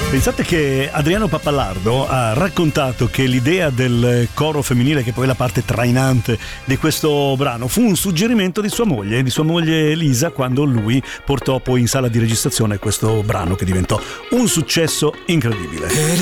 Pensate che Adriano Pappalardo ha raccontato che l'idea del coro femminile, che poi è la parte trainante di questo brano, fu un suggerimento di sua moglie Elisa, quando lui portò poi in sala di registrazione questo brano che diventò un successo incredibile.